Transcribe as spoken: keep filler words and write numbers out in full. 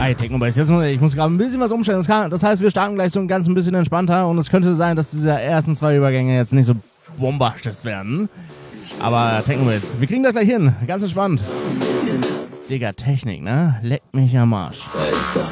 Hi, Technobass. Jetzt muss ich, ich muss gerade ein bisschen was umstellen. Das, kann, das heißt, wir starten gleich so ein ganz ein bisschen entspannter und es könnte sein, dass diese ersten zwei Übergänge jetzt nicht so bombastisch werden. Aber Technobass, wir kriegen das gleich hin. Ganz entspannt. Digga, Technik, ne? Leck mich am Arsch.